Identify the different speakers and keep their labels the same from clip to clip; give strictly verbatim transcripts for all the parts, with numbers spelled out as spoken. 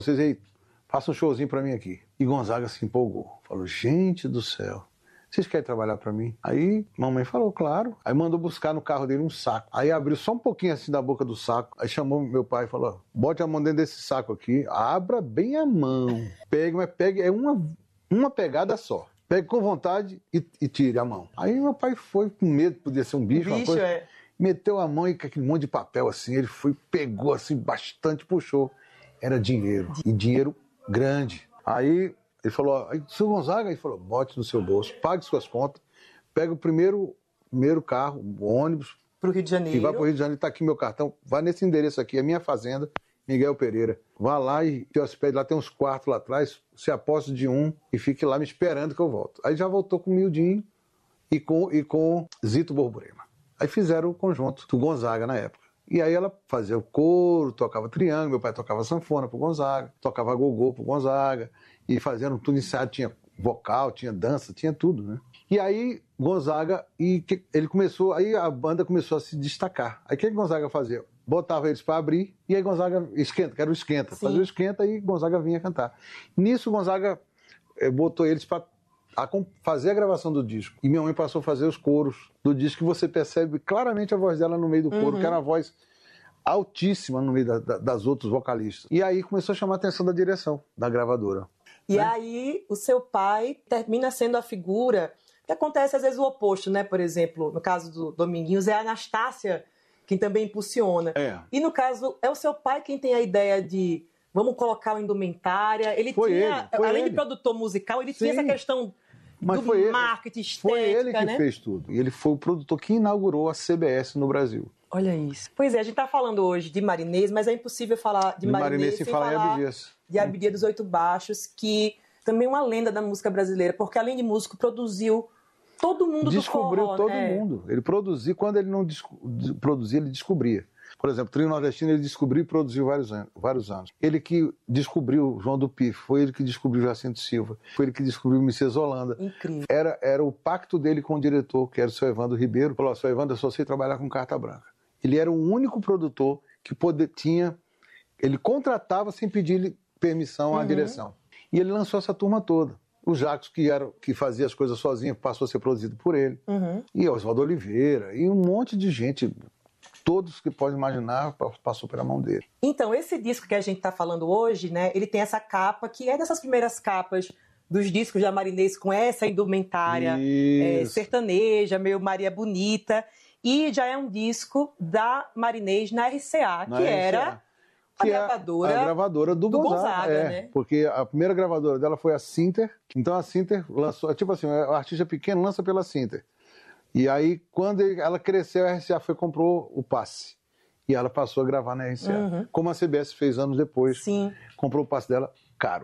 Speaker 1: Vocês aí, façam um showzinho pra mim aqui. E Gonzaga se empolgou. Falou, gente do céu, vocês querem trabalhar pra mim? Aí mamãe falou, claro. Aí mandou buscar no carro dele um saco. Aí abriu só um pouquinho assim da boca do saco. Aí chamou meu pai e falou, bote a mão dentro desse saco aqui, abra bem a mão. Pegue, mas pegue, é uma, uma pegada só. Pegue com vontade e, e tire a mão. Aí meu pai foi com medo, podia ser um bicho,
Speaker 2: um
Speaker 1: uma
Speaker 2: bicho
Speaker 1: coisa.
Speaker 2: É.
Speaker 1: Meteu a mão e com aquele monte de papel assim, ele foi, pegou assim bastante, puxou. Era dinheiro, e dinheiro grande. Aí ele falou, seu Gonzaga, ele falou, bote no seu bolso, pague suas contas, pega o primeiro, primeiro carro, o ônibus.
Speaker 2: Pro Rio de Janeiro.
Speaker 1: E vai pro Rio de Janeiro, tá aqui meu cartão, vai nesse endereço aqui, é minha fazenda, Miguel Pereira. Vá lá e te hospede, lá tem uns quartos lá atrás, se aposte de um e fique lá me esperando que eu volto. Aí já voltou com o Mildinho e com, e com Zito Borborema. Aí fizeram o conjunto do Gonzaga na época. E aí ela fazia o coro, tocava triângulo, meu pai tocava sanfona pro Gonzaga, tocava gogô pro Gonzaga, e fazendo tudo ensaiado, tinha vocal, tinha dança, tinha tudo, né? E aí Gonzaga, e que, ele começou, aí a banda começou a se destacar. Aí o que que Gonzaga fazia? Botava eles para abrir, e aí Gonzaga esquenta, que era o esquenta,
Speaker 2: Sim.
Speaker 1: fazia o esquenta e Gonzaga vinha cantar. Nisso Gonzaga eh, botou eles para a fazer a gravação do disco. E minha mãe passou a fazer os coros do disco, que você percebe claramente a voz dela no meio do coro,
Speaker 2: Uhum.
Speaker 1: que era uma voz altíssima no meio da, da, das outros vocalistas. E aí começou a chamar a atenção da direção, da gravadora.
Speaker 2: E
Speaker 1: né?
Speaker 2: aí o seu pai termina sendo a figura, que acontece às vezes o oposto, né? Por exemplo, no caso do Dominguinhos, é a Anastácia quem também impulsiona.
Speaker 1: É.
Speaker 2: E no caso, é o seu pai quem tem a ideia de vamos colocar uma indumentária. Ele
Speaker 1: Foi
Speaker 2: tinha,
Speaker 1: ele, foi
Speaker 2: além
Speaker 1: ele.
Speaker 2: de produtor musical, ele
Speaker 1: Sim.
Speaker 2: tinha essa questão
Speaker 1: Mas
Speaker 2: do
Speaker 1: foi ele-
Speaker 2: marketing, estética,
Speaker 1: Foi ele que
Speaker 2: né?
Speaker 1: fez tudo. E ele foi o produtor que inaugurou a C B S no Brasil.
Speaker 2: Olha isso. Pois é, a gente está falando hoje de Marinês, mas é impossível falar de,
Speaker 1: De
Speaker 2: Marinês,
Speaker 1: Marinês
Speaker 2: sem
Speaker 1: sem falar em
Speaker 2: falar
Speaker 1: Abdias.
Speaker 2: de Abdias dos Oito Baixos, que também é uma lenda da música brasileira, porque além de músico, produziu todo mundo
Speaker 1: Descobriu
Speaker 2: do forró.
Speaker 1: todo
Speaker 2: né?
Speaker 1: mundo. Ele produzia, quando ele não desco- de- produzia, ele descobria. Por exemplo, o Trio Nordestino ele descobriu e produziu vários anos, vários anos. Ele que descobriu João do Pif, foi ele que descobriu Jacinto Silva, foi ele que descobriu Messias Holanda.
Speaker 2: Incrível.
Speaker 1: Era, era o pacto dele com o diretor, que era o seu Evandro Ribeiro. Falou, seu Evandro, eu só sei trabalhar com carta branca. Ele era o único produtor que poder, tinha... Ele contratava sem pedir permissão à
Speaker 2: Uhum.
Speaker 1: direção. E ele lançou essa turma toda. O Jacques, que, era, que fazia as coisas sozinho, passou a ser produzido por ele.
Speaker 2: Uhum.
Speaker 1: E Oswaldo Oliveira, e um monte de gente... Todos que pode imaginar passou pela mão dele.
Speaker 2: Então, esse disco que a gente está falando hoje, né, ele tem essa capa, que é dessas primeiras capas dos discos da Marinês, com essa indumentária é,
Speaker 1: Isso.
Speaker 2: sertaneja, meio Maria Bonita, e já é um disco da Marinês na R C A,
Speaker 1: Na
Speaker 2: que
Speaker 1: R C A,
Speaker 2: era a
Speaker 1: que é
Speaker 2: gravadora,
Speaker 1: a gravadora do,
Speaker 2: do
Speaker 1: Gonzaga,
Speaker 2: Gonzaga,
Speaker 1: é,
Speaker 2: né?
Speaker 1: Porque a primeira gravadora dela foi a Sinter. Então a Sinter lançou, tipo assim, o artista pequeno lança pela Sinter. E aí, quando ele- ela cresceu, a R C A foi e comprou o passe. E ela passou a gravar na R C A.
Speaker 2: Uhum.
Speaker 1: Como a C B S fez anos depois.
Speaker 2: Sim.
Speaker 1: Comprou o passe dela caro.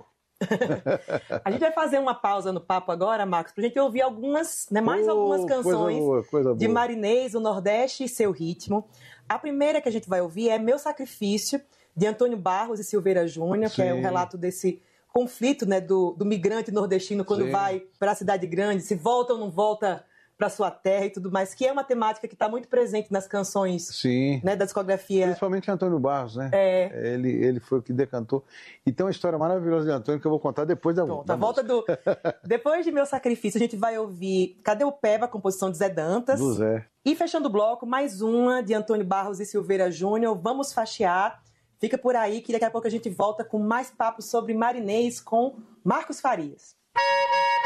Speaker 2: A gente vai fazer uma pausa no papo agora, Marcos, pra gente ouvir algumas, né, mais
Speaker 1: Oh,
Speaker 2: algumas
Speaker 1: coisa
Speaker 2: canções
Speaker 1: boa, coisa
Speaker 2: de
Speaker 1: boa.
Speaker 2: Marinês, o Nordeste e seu ritmo. A primeira que a gente vai ouvir é Meu Sacrifício, de Antônio Barros e Silveira Júnior, que é o
Speaker 1: Sim.
Speaker 2: relato desse conflito, né, do, do migrante nordestino quando
Speaker 1: Sim.
Speaker 2: vai para a cidade grande, se volta ou não volta para sua terra e tudo mais, que é uma temática que está muito presente nas canções,
Speaker 1: Sim.
Speaker 2: né, da discografia.
Speaker 1: Principalmente Antônio Barros, né?
Speaker 2: É.
Speaker 1: Ele, ele foi o que decantou. E tem uma história maravilhosa de Antônio que eu vou contar depois da,
Speaker 2: Pronto,
Speaker 1: da
Speaker 2: a volta
Speaker 1: música.
Speaker 2: do... Depois de Meu Sacrifício, a gente vai ouvir Cadê o Peba, a composição de Zé Dantas.
Speaker 1: Do Zé.
Speaker 2: E fechando o bloco, mais uma de Antônio Barros e Silveira Júnior, Vamos Faxear. Fica por aí que daqui a pouco a gente volta com mais papos sobre Marinês com Marcos Farias.